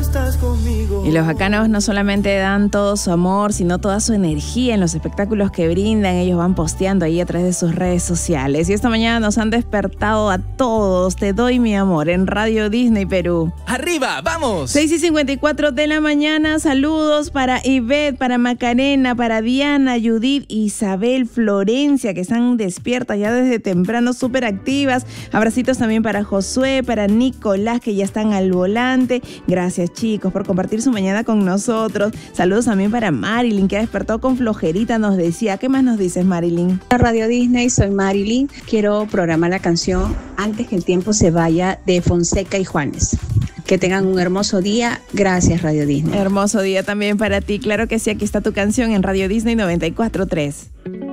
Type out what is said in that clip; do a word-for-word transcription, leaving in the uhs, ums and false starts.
estás conmigo. Y los bacanos no solamente dan todo su amor, sino toda su energía en los espectáculos que brindan. Ellos van posteando ahí a través de sus redes sociales. Y esta mañana nos han despertado a todos. Te doy mi amor en Radio Disney Perú. ¡Arriba, vamos! seis y cincuenta y cuatro de la mañana. Saludos para Ivette, para Macarena, para Diana, Judith, Isabel, Florencia, que están despiertas ya desde temprano, súper activas. Abracitos también para Josué, para Nicolás, que ya están al volante. Gracias, chicos, por compartir su mañana con nosotros. Saludos también para Marilyn, que ha despertado con flojerita, nos decía. ¿Qué más nos dices, Marilyn? Radio Disney, soy Marilyn. Quiero programar la canción Antes que el tiempo se vaya de Fonseca y Juanes. Que tengan un hermoso día. Gracias, Radio Disney. Hermoso día también para ti. Claro que sí, aquí está tu canción en Radio Disney noventa y cuatro punto tres.